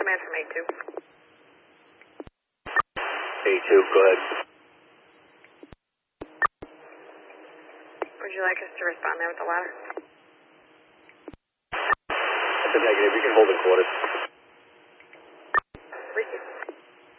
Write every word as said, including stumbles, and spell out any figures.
command from A two. A two, go ahead. Would you like us to respond there with the ladder? That's a negative. You can hold the quarters.